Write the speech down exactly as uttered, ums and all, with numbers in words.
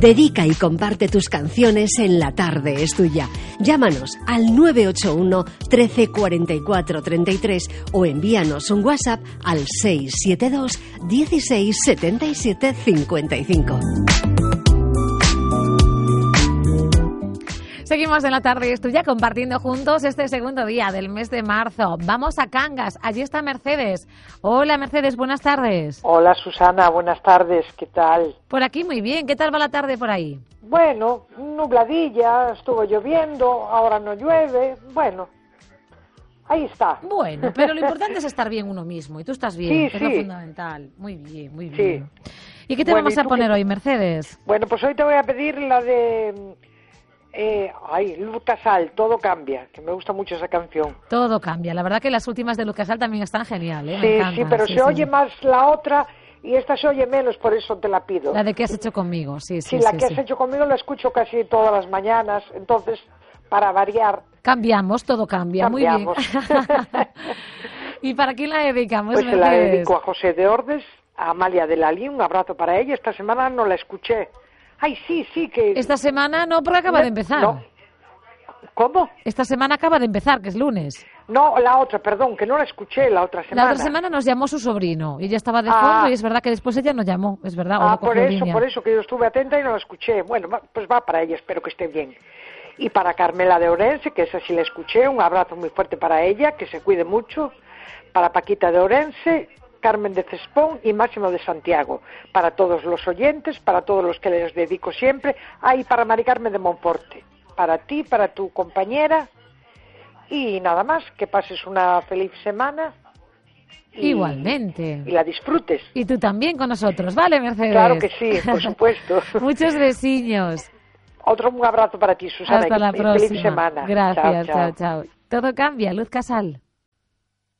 Dedica y comparte tus canciones en La Tarde es Tuya. Llámanos al nueve ocho uno, trece, cuarenta y cuatro, treinta y tres o envíanos un WhatsApp al seis siete dos, dieciséis, setenta y siete, cincuenta y cinco. Seguimos en La Tarde es Tuya compartiendo juntos este segundo día del mes de marzo. Vamos a Cangas, allí está Mercedes. Hola Mercedes, buenas tardes. Hola Susana, buenas tardes, ¿qué tal? Por aquí muy bien, ¿qué tal va la tarde por ahí? Bueno, nubladilla, estuvo lloviendo, ahora no llueve, bueno, ahí está. Bueno, pero lo importante es estar bien uno mismo y tú estás bien, sí, que sí. es lo fundamental. Muy bien, muy Sí. bien. ¿Y qué te Bueno, vamos ¿y a tú poner qué? hoy, Mercedes? Bueno, pues hoy te voy a pedir la de... Eh, ay, Luz Casal, Todo Cambia, que me gusta mucho esa canción. Todo cambia. La verdad que las últimas de Lucas Al también están geniales, ¿eh? Sí, Me encantan. sí, pero sí, se sí, oye sí. más la otra y esta se oye menos, por eso te la pido. La de qué has hecho conmigo, sí, sí, Sí, la sí, que sí. has hecho conmigo la escucho casi todas las mañanas, entonces, para variar, Cambiamos, todo cambia, cambiamos. muy bien. ¿Y para quién la dedicamos, Pues se Mercedes? la dedico a José de Ordes, a Amalia de Lalí, un abrazo para ella. Esta semana no la escuché. Ay, sí, sí, que... Esta semana no, porque acaba No, de empezar. no. ¿Cómo? Esta semana acaba de empezar, que es lunes. No, la otra, perdón, que no la escuché la otra semana. La otra semana nos llamó su sobrino y ella estaba de Ah. fondo y es verdad que después ella nos llamó, es verdad. o Ah, no por cogió eso, línea. por eso, que yo estuve atenta y no la escuché. Bueno, va- pues va para ella, espero que esté bien. Y para Carmela de Orense, que esa sí la escuché, un abrazo muy fuerte para ella, que se cuide mucho. Para Paquita de Orense, Carmen de Cespón y Máximo de Santiago. Para todos los oyentes, para todos los que les dedico siempre. Ah, y para Mari Carmen de Monforte. Para ti, para tu compañera. Y nada más, que pases una feliz semana. Y, Igualmente. Y la disfrutes. Y tú también con nosotros, ¿vale, Mercedes? Claro que sí, por supuesto. Muchos besiños. Otro un abrazo para ti, Susana. Hasta y la y próxima. feliz semana. Gracias, Chao, chao. chao, chao. Todo cambia, Luz Casal.